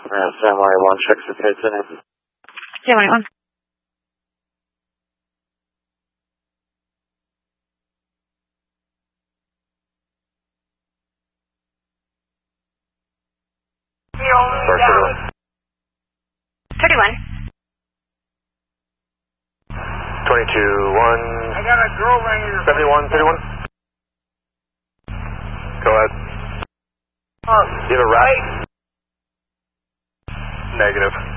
Samurai 1, check the code in. Samurai 1. Start 31. 22-1. I got a girl right here. 71, 31. Go ahead. Do you have a rap? Negative.